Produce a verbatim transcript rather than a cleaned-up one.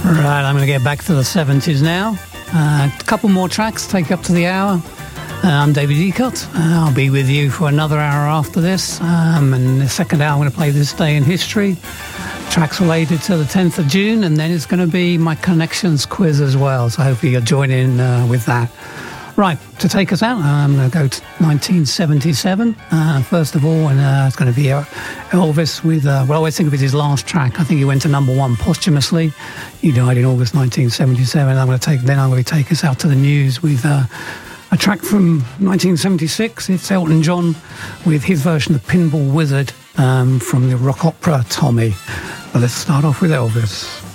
Right, I'm going to get back to the seventies now. Uh, a couple more tracks, take up to the hour. Uh, I'm David Ecott. Uh, I'll be with you for another hour after this. Um, and the second hour, I'm going to play This Day in History. Tracks related to the tenth of June, and then it's going to be my Connections quiz as well. So hopefully you'll join in uh, with that. Right, to take us out, I'm going to go to nineteen seventy-seven. Uh, first of all, and uh, it's going to be Elvis with, uh, well, I always think of it as his last track. I think he went to number one posthumously. He died in August nineteen seventy-seven. I'm going to take, then I'm going to take us out to the news with uh, a track from nineteen seventy-six. It's Elton John with his version of Pinball Wizard um, from the rock opera Tommy. But let's start off with Elvis.